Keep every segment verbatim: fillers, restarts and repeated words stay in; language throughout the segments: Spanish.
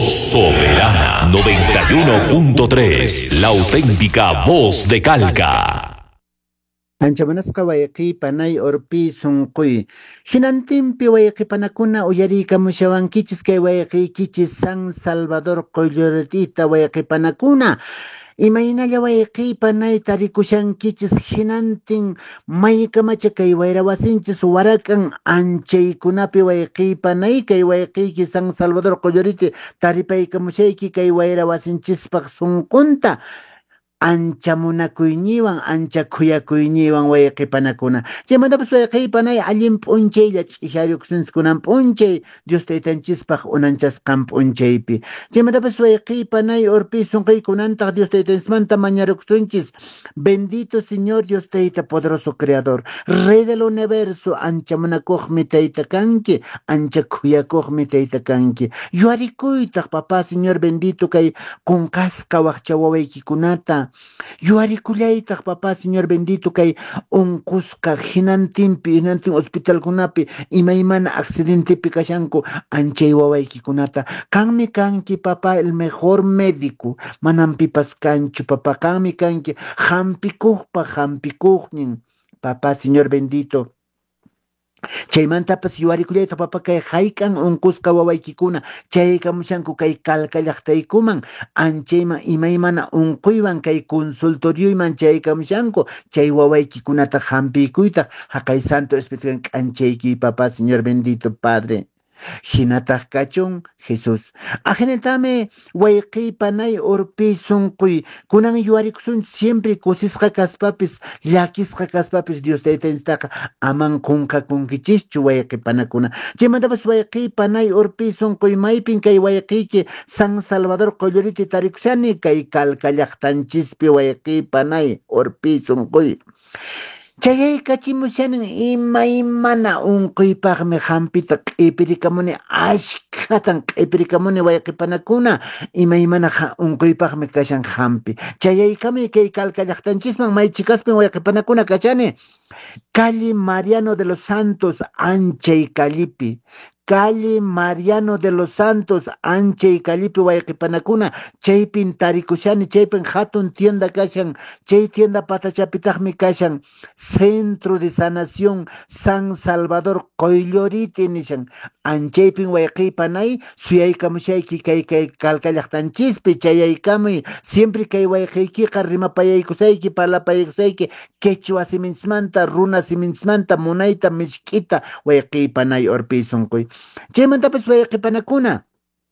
Soberana noventa y uno punto tres, la auténtica voz de Calca. Anchamanasqa wayqipanay urpi sunquy. Hinantinpi wayqipanakuna uyariykamushawankichis kay wayqiykichis San Salvador Qoyllurtita wayqipanakuna. Imaynalla wayqipanay tarikushankichis hinantin maykamacha kay wayra wasinchis warakan anchaykunapi wayqipanay kay wayqiyki San Salvador Qoylluriti taripaykamushayki kay wayra wasinchispaq sunqunta. Ancha munakuyniwan, ancha kuyakuyniwan wayqipanakuna. Chaymantapas wayqipanay allin p'unchaylla ch'ihariyuqsinchikunan p'unchay Dios taytanchispaq unanchasqan p'unchaypi. Chaymantapas wayqipanay urpi sunquykunantaq Dios taytanchismanta mañaruqsunchis. Bendito Señor Dios Tayta poderoso Creador, Rey del Universo, ancha munakuqmi Tayta kanki, ancha kuyakuqmi Tayta kanki. Yuarikuytaq Papá Señor bendito kay kunkasqa waqcha wawaykikunata. Yuarikullaytaq Papá Señor bendito kay unqusqa hinantinpi hinantin hospitalkunapi imaymana accidentepi kashanku anchay wawaykikunata. Kanmi kanki Papá el mejor médico, manan pipas kanchu Papá, kanmi kanki hampikuqpa hampikuqnin Papá Señor bendito. Chaymantapas yuarikullayta Papá kay haykan unqusqa wawaykikuna chaykamushanku kay Calca llaqtaykuman anchayman imaymana unquywan kay consultorioyman chaykamushanku chay wawaykikunata hampikuyta haqay Santo Espíritu k'anchayki Papá Señor bendito Padre. Hinataq kachun Jesús. Ajenetame wayqipanay urpi sunquy kunan yuarikusun siempre kusisqa kaspapis llakisqa kaspapis Dios taytanchitaqa aman qunqakunkichischu wayqipanakuna. Chaymantapas wayqipanay urpi sunquy maypin kay wayqiyki San Salvador Qoylluriti tarikushani kay Calca llaqtanchispi wayqipanay urpi sunquy. Chayaykachimushanin imaymana unquypaqmi hampita q'ipirikamuni ashkhatan q'ipirikamuni wayqipanakuna imaymana unquypaqmi kashan hampi. Chayaykami kay Calca llaqtanchisman maychikaspin wayqipanakuna kachani. Calle Mariano de los Santos anchay callipi. Calle Mariano de los Santos anchay callipi wayqipanakuna chaypin tarikushani chaypin hatun tienda kashan chay tienda patachapitaqmi kashan Centro de Sanación San Salvador Qoylluriti nishan anchaypin wayqipanay suyaykamushayki kay kay Calca llaqtanchispi chayaykami siempre kay wayqiykiqa rimapayaykusayki parlapayaykusayki quechua siminchismanta runa siminchismanta munayta mishk'ita wayqipanay urpi sunquy. Chaymantapas wayqipanakuna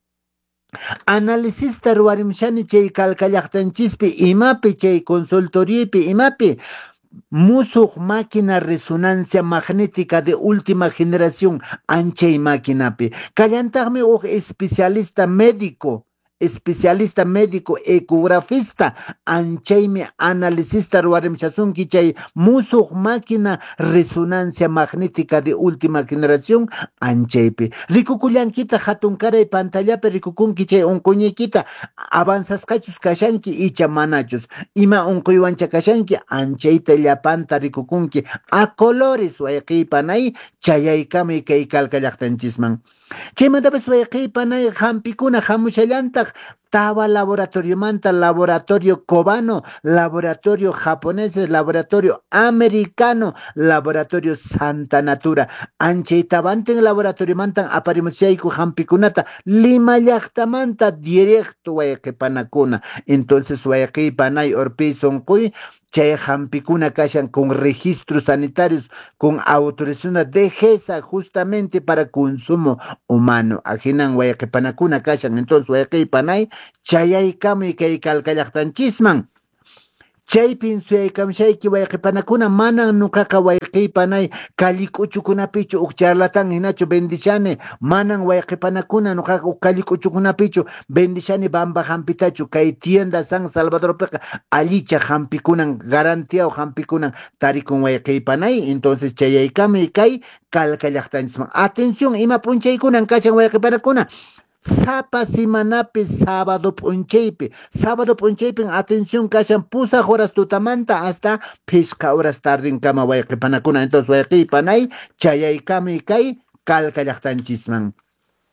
análisista ruwarimshani chay Calca llaqtanchispi imapi chay consultoriopi imapi musuq máquina resonancia magnética de última generación anchay maquinapi. Kallantaqmi uq especialista médico especialista médico ecografista anchaymi analicista ruwarimshasunki chay musuq máquina resonancia magnética de última generación anchaypi. Rikukullankita hatun karay pantallapi rikukunki chay unquñaykita avanzasqachus kashanki icha manachus. Ima unquywancha kashanki anchayta llapanta rikukunki a colores wayqipanay chayaykami kay Calca llaqtanchisman. Chaymantapas wayqipanay hampikuna hamushallantaq tawa laboratorio manta, laboratorio cubano, laboratorio japonés, laboratorio americano, laboratorio Santa Natura. Anchay tabanten laboratorio mantan aparimushayku hampikunata Lima llaqtamanta directo wayqipanakuna. Entonces wayqipanay urpi sunquy chay hampikuna kashan con registros sanitarios, con autorización de GESA justamente para consumo humano. Ajinan wayqipanakuna kashan entonces wayqipanay chayaykami kay Calca llaqtanchisman. Chaypin suyaykamshayki wayqipanakuna manan nuqaqa wayqipanay kallik'uchukunapichu uq charlatan hinachu bendishani manan wayqipanakuna nuqaqa uq kallik'uchukunapichu bendishani bamba hampitachu kay tienda San Salvadorpiqa allicha hampikunan garantía hampikunan tarikun wayqipanay entonces chayaykami kay Calca llaqtanchisman. Atención ima p'unchaykunan kashan wayqipanakuna Sapa simanapi sábado p'unchaypi sábado p'unchaypin atención kashan pusaq horas tutamanta hasta pishqa horas tardinkama wayqipanakuna. Entonces wayqipanay chayaykami kay Calca llaqtanchisman.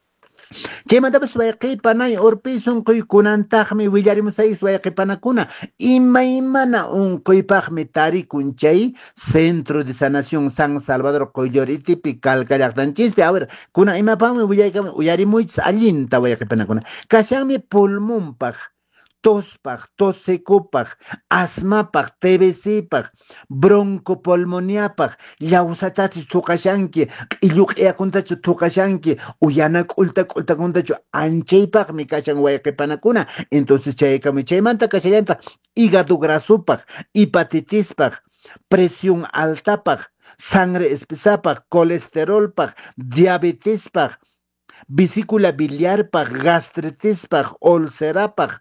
Chaymantapas wayqiypanay urpi sunquy kunantaqmi willarimusayis wayqipanakuna imaymana unquypaqmi tarikun chay Centro de Sanación San Salvador Qoylluritipi Calca llaqtanchispi. A ver, kuna imapaqmi willaykami uyarimuychis allinta wayqipanakuna. Kashanmi pulmonpaq, tospaq, tosekupaq, asmapaq, T B Cpaq, broncopulmoniapaq, llawsatatis tuqashanki, q'illuq'iyakuntachu tuqashanki, uyana k'ulta k'ultakuntachu anchaypaqmi kashan wayqipanakuna. Entonces chaykami chaymanta kashallanta hígado grasopaq, hepatitispaq, presión altapaq, sangre espesapaq, colesterolpaq, diabetespaq, vesícula biliarpaq, gastritispaq, ulcerapaq,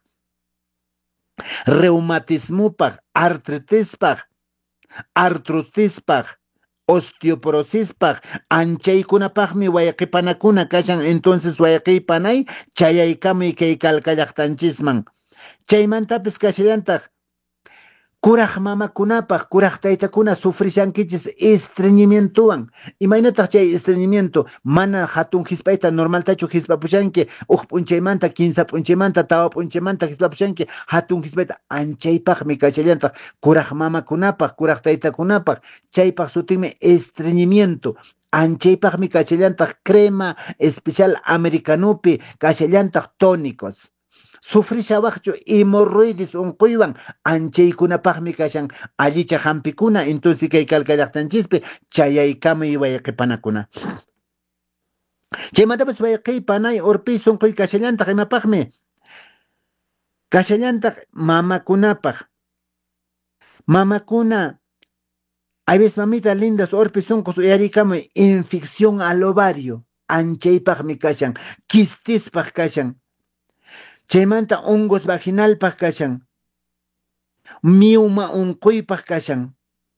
reumatismopaq, artritispaq, artrosispaq, osteoporosispaq, anchaykunapaqmi wayqipanakuna kashan. Entonces wayqiypanay chayaykami kay Calca llaqtanchisman. Chaymantapis kashallantaq kuraq mamakunapaq, kuraq taytakuna sufrishankichis estreñimientowan. Imaynataq chay estreñimiento mana hatun hisp'ayta normaltachu hisp'apushanki, uq p'unchaymanta, quinsa p'unchaymanta, tawa p'unchaymanta hisp'apushanki, hatun hisp'ayta anchaypaqmi kashallantaq kuraq mamakunapaq, kuraq taytakunapaq, chaypaq sutinmi estreñimiento. Anchaypaqmi kashallantaq crema especial americanupi kashallantaq tónicos. Sufrishawaqchu hemorroides unquywan anchaykunapaqmi kashan allicha hampikuna. Entonces kay Calca llaqtanchispi chayaykami wayqipanakuna. Chaymantapas wayqiypanay urpi sunquy kashallantaq imapaqmi kashallantaq mamakunapaq. Mamakuna hay veces mamita lindas urpi sunqus uyarikamuy infección al ovario anchaypaqmi kashan, quistispaq kashan. Chaymanta hongos vaginalpaq kashan, miuma unquypaq kashan.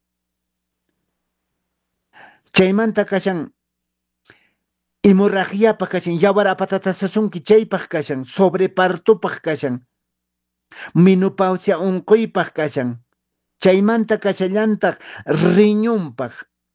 Chaymanta kashan hemorragiapaq kashan, yawar apatatasasunki chaypaq kashan, sobrepartopaq kashan, menopausia unquypaq kashan. Chaymanta kashallantaq riñonpaq,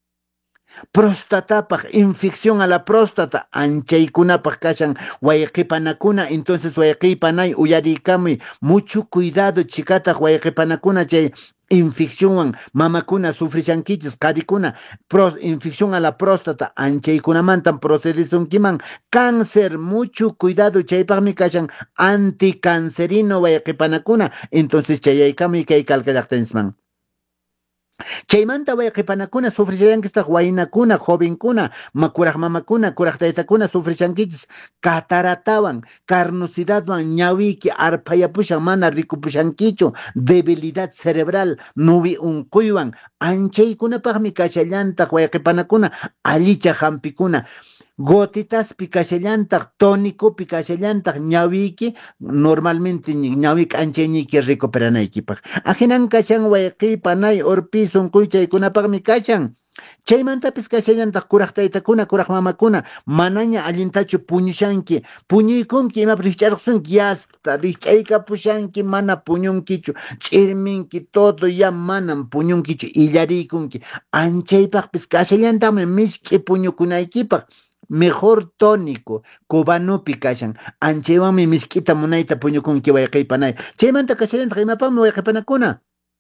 prostatapaq, infección a la próstata anchaykunapaq kashan wayqipanakuna. Entonces wayqiypanay uyarikamuy mucho cuidado chikataq wayqipanakuna chay infecciónwan mamakuna sufrishankichis qarikuna pros, infección a la próstata anchaykunamantan procedisunkiman cáncer, mucho cuidado chaypaqmi kashan anticancerino wayqipanakuna. Entonces chayaykami kay Calca llaqtanchisman. Chaymanta wayqipanakuna sufrishankistaq waynakuna, jovenkuna, ma kuraq mamakuna, kuraq taytakuna sufrishankichis cataratawan, carnosidadwan, ñawiyki arphayapushan mana rikupushankichu, debilidad cerebral, nubi unquywan, anchaykunapaqmi kashallantaq wayqipanakuna allicha hampikuna. Gotitaspi kashallantaq, tónicopi kashallantaq ñawiyki normalmente ñawiyki anchayniyki recuperanaykipaq. Ajinan kashan wayqiypanay urpi sunquy chaykunapaqmi kashan. Chaymantapis kashallantaq kuraq taytakuna, kuraq mamakuna manaña allintachu puñushanki, puñuykunki imapi rikch'arqsunki yasta rikch'aykapushanki mana puñunkichu, ch'irminki todo ya manan puñunkichu, illariykunki. Anchaypaqpis kashallantaqmi misk'i puñukunaykipaq. Mejor tónico, cubanopi kashan, anchaywanmi misk'ita munayta puñukunki wayqiypanay. Chaymanta kashallantaq imapaqmi wayqipanakuna.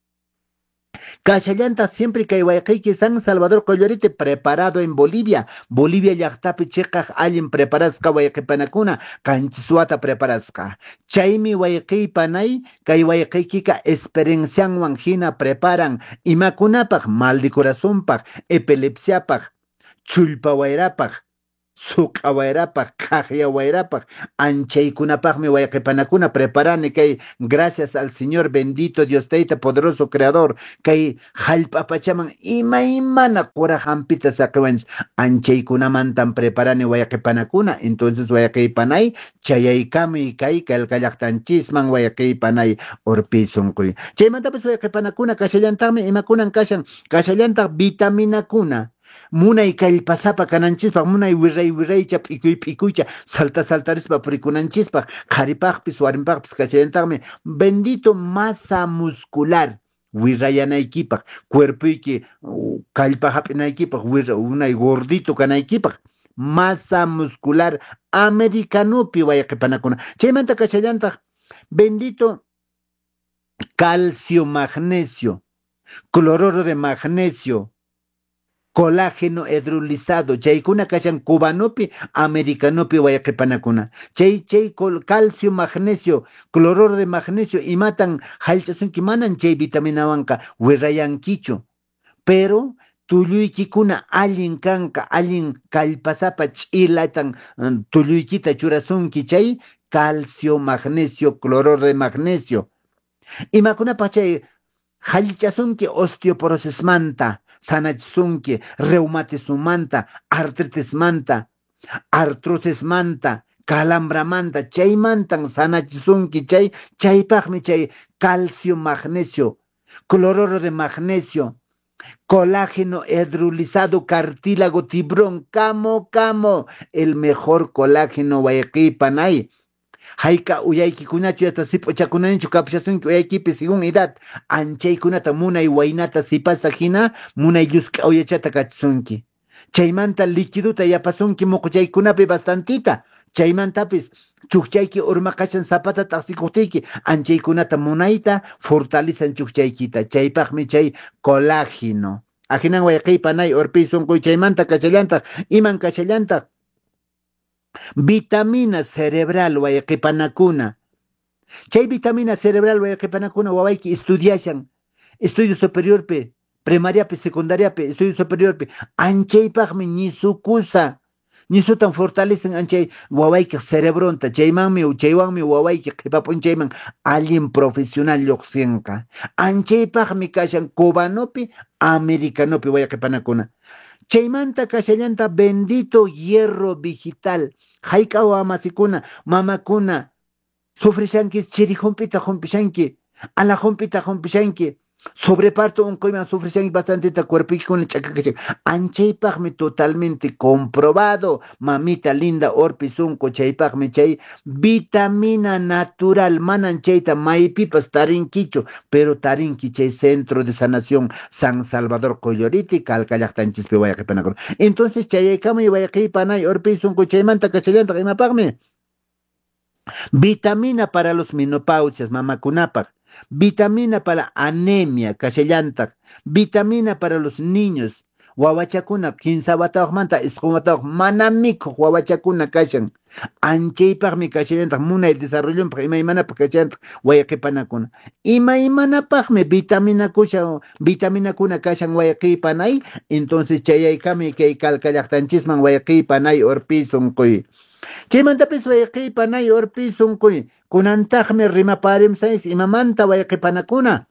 Kashallanta siempre kay wayqiyki San Salvador Qoylluriti preparado en Bolivia. Bolivia llaqtapi chiqaq allin preparasqa wayqipanakuna kanchiswata preparasqa. Chaymi wayqiypanay kay wayqiykika experiencianwan hina preparan imakunapaq mal de corazonpaq, epilepsiapaq, chulpa wayrapaq, suqa wayrapaq, qaqlla wayrapaq, anchaykunapaqmi wayqipanakuna preparani kay gracias al Señor bendito Dios Tayta poderoso creador kay hallp'apachaman imaymana qura hampita saqiwanchis anchaykunamantan preparani wayqipanakuna. Entonces wayqiypanay chayaykami kay Calca llaqtanchisman wayqiypanay urpi sunquy. Chaymantapas wayqipanakuna kashallantaqmi imakunan kashan, kashallantaq vitaminakuna. Munay kallpasapa kananchispaq, munay wirray wirraycha p'ikuy p'ikuycha salta saltarispa purikunanchispaq, qharipaqpis warinpaqpis kashallantaqmi bendito masa muscular wirrayanaykipaq, cuerpuyki uh, kallpa hap'inaykipaq, wirra unay gordito kanaykipaq masa muscular americanupi wayqipanakuna. Chaymanta kachallantaq bendito calcio, magnesio, cloruro de magnesio, colágeno hidrolizado, chaykuna kashan cubanopi, americanopi wayqipanakuna. Chay, chay calcio, magnesio, cloruro de magnesio, y matan halchasunki manan chay vitaminawanka, wirrayankichu. Pero tulluykikuna allin kanka, allin kallpasapa ch'ilatan um, tulluykita churasunki chay calcio, magnesio, cloruro de magnesio. Imakunapaq chay hallchasunki osteoporosismanta, sanachisunki, reumatismanta, artritismanta, artrosismanta, calambramanta, chaymantan sanachisunki chay, chaypaqmi chay calcio, magnesio, cloruro de magnesio, colágeno hidrolizado, cartílago, tiburón, camo, camo, el mejor colágeno wayqipanay. Hayka uyaykikunachu yata sipuchakunanchu kapshasunki uyaykipi según edad, anchaykunata munay waynata sipasta hina, munay lluska uyachata kachisunki. Chaymanta liquiduta yapasunki muquchaykunapi bastantita, chaymantapis chukchayki urmaqashan zapata taqsikuptiki, anchaykunata munayta fortalecen chukchaykita, chaypaqmi chay colágeno. Ajinan wayqipanay urpi sunquy chaymanta kachallantaq, iman kachallantaq vitamina cerebral wayqipanakuna. Chay vitamina cerebral wayqipanakuna wawayki estudiashan, estudio superiorpi, primariapi, secundariapi, estudio superiorpi, anchaypaqmi nisukusa, nisutan fortalecen anchay wawayki cerebronta, chaymanmi chaywanmi wawayki qipapunchayman allin profesional lluqsinqa. Anchaypaqmi kashan cubanopi, americanopi wayqipanakuna. Chaymanta kashallanta bendito hierro vegetal. Haykawa amasikuna, mamakuna, sufrishanki chiri humpita humpishanki, ala humpita humpishanki, sobreparto un coima sufrishanki bastantita cuerpikuna chakakachan. Anchaypaqmi totalmente comprobado, mamita linda orpisunko chaypaqmi chay vitamina natural manan chayta maypipas tarinkichu, pero tarinki chay Centro de Sanación San Salvador Coyoriti kalkallaqtanchispi wayqipanakuna. Entonces chayaykama wayqipanay orpisunko chaymanta kachallanta imapaqmi vitamina para los menopausias mamakunapaq, vitamina para anemia kashallantaq, vitamina para los niños, wawachakuna quince watawaqmanta isqun manamikuq wawachakuna kashan, anchaypaqmi kashallantaq munay desarrollonpaq imaymanapaq kashallantaq wayqipanakuna. Imaymanapaqmi vitamina kusha, vitaminakuna kashan wayqipanay, entonces chayaykami kay kalkallaqtanchisman wayqipanay urpisunquy. Chaymantapis wayqipanay urpisunquy, kunantaqmi rimaparimsayis imamanta wayqipanakuna.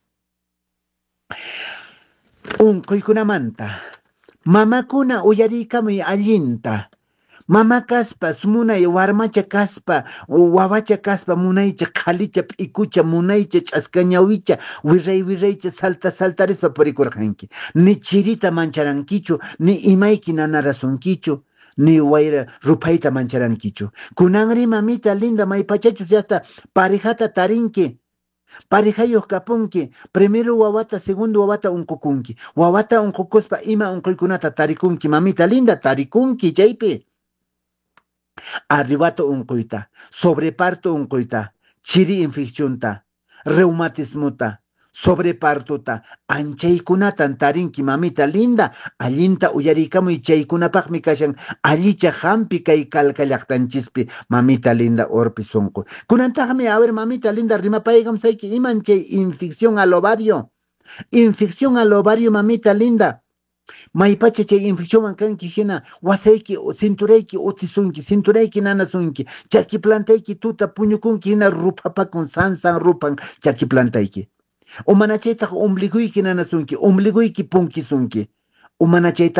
Unquykunamanta, mamakuna uyariykamuy allinta, mama kaspas munay warmacha kaspa, wawacha kaspa munaycha qhalicha p'ikucha munaycha ch'askañawicha wirray wirraycha salta saltarispa purikurqanki, ni chirita mancharankichu, ni imayki nanarasunkichu, ni wayra rupayta mancharankichu. Kunanri mamita linda maypachachus yasta parejata tarinki, parejayuq kapunki, primero wawata, segundo wawata unqukunki, wawata unqukuspa ima unquykunata tarikunki, mamita linda tarikunki chaypi. Arribato unquyta, sobreparto unquyta, chiri infeccionta, reumatismota, sobrepartota, anchaykunatan tarinki mamita linda, allinta uyariykamuy chaykunapaqmi kashan allicha hampi kay kalkallaqtanchispi mamita linda orpi sunqu. Kunantaqmi a ver mamita linda rimapaykamsayki iman chay infección al ovario, infección al ovario mamita linda. Maypacha chay infección kanki hina wasayki cinturayki utisunki, cinturayki nanasunki, chaki plantayki tuta puñukunki hina rupapakun sansan rupan chaki plantayki. O manachaytaq ombliguiki nanasunki, ombliguiki punkisunki. O manachaytaq